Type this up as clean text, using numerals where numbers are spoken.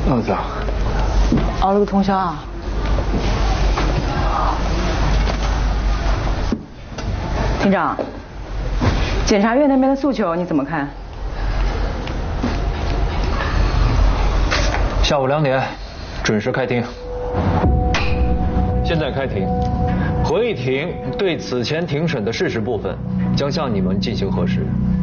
老子熬了个通宵啊。庭长，检察院那边的诉求你怎么看？ 下午2点，准时开庭。现在开庭，合议庭对此前庭审的事实部分将向你们进行核实。